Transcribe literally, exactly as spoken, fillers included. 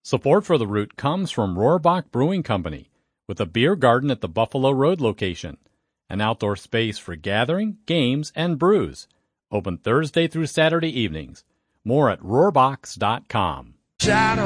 Support for The Root comes from Rohrbach Brewing Company, with a beer garden at the Buffalo Road location, an outdoor space for gathering, games, and brews. Open Thursday through Saturday evenings. More at rohrbachs dot com.